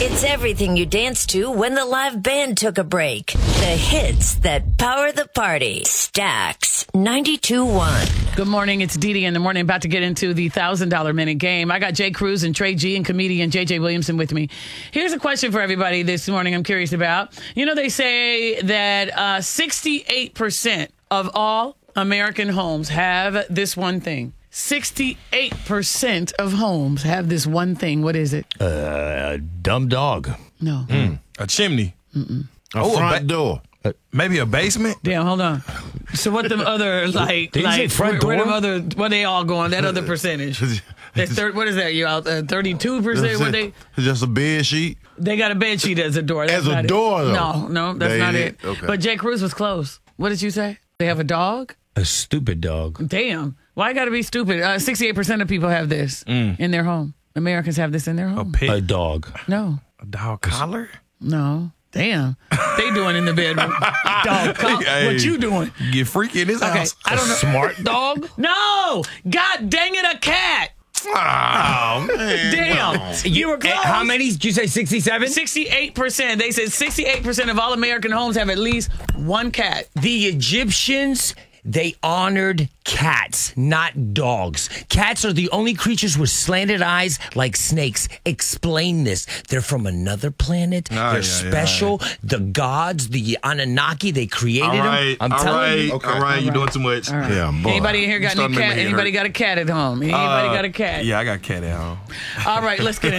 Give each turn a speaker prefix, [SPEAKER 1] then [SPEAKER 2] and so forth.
[SPEAKER 1] It's everything you danced to when the live band took a break. The hits that power the party. Stax 92.1.
[SPEAKER 2] Good morning. It's Dee Dee in the morning. About to get into the $1,000 minute game. I got Jay Cruz and Trey G and comedian JJ Williamson with me. Here's a question for everybody this morning I'm curious about. You know, they say that 68% of all American homes have this one thing. 68% of homes have this one thing. What is it?
[SPEAKER 3] Dumb dog.
[SPEAKER 2] No.
[SPEAKER 4] A chimney.
[SPEAKER 3] A front door.
[SPEAKER 4] Maybe a basement.
[SPEAKER 2] Damn, hold on. So what them other, like,
[SPEAKER 3] Did you say front
[SPEAKER 2] where
[SPEAKER 3] door?
[SPEAKER 2] them other, where they all going? That other percentage. What is that? You out 32%? What they?
[SPEAKER 5] Just a bed sheet.
[SPEAKER 2] They got a bed sheet as a door. That's
[SPEAKER 5] As a
[SPEAKER 2] not it.
[SPEAKER 5] door, though?
[SPEAKER 2] No, that's
[SPEAKER 5] They
[SPEAKER 2] not
[SPEAKER 5] ain't
[SPEAKER 2] it.
[SPEAKER 5] okay.
[SPEAKER 2] But Jay Cruz was close. What did you say? They have a dog?
[SPEAKER 3] A stupid dog.
[SPEAKER 2] Damn. Why got to be stupid? 68% of people have this in their home. Americans have this in their
[SPEAKER 4] A
[SPEAKER 2] home.
[SPEAKER 4] pit.
[SPEAKER 3] A dog.
[SPEAKER 2] No.
[SPEAKER 4] A dog collar.
[SPEAKER 2] No. Damn. They doing in the bedroom. Dog.
[SPEAKER 4] Hey.
[SPEAKER 2] What you doing?
[SPEAKER 4] Get freaky in this
[SPEAKER 2] Okay.
[SPEAKER 4] house.
[SPEAKER 2] I don't know.
[SPEAKER 3] Smart dog?
[SPEAKER 2] No. God dang it, a cat.
[SPEAKER 5] Oh, man.
[SPEAKER 2] Damn. You were close.
[SPEAKER 3] How many? Did you say 67?
[SPEAKER 2] 68%. They said 68% of all American homes have at least one cat.
[SPEAKER 6] The Egyptians, they honored cats, not dogs. Cats are the only creatures with slanted eyes like snakes. Explain this. They're from another planet. They're special. The gods, the Anunnaki, they created them. I'm telling you.
[SPEAKER 5] Okay.
[SPEAKER 4] All right, you're doing too much.
[SPEAKER 5] Yeah, boy.
[SPEAKER 2] Anybody in here got
[SPEAKER 5] You starting
[SPEAKER 2] any
[SPEAKER 5] to make
[SPEAKER 2] cat?
[SPEAKER 5] me
[SPEAKER 2] Anybody
[SPEAKER 5] hurt.
[SPEAKER 2] got a cat at home? Anybody got a cat?
[SPEAKER 4] Yeah, I got cat at home.
[SPEAKER 2] All right, let's get into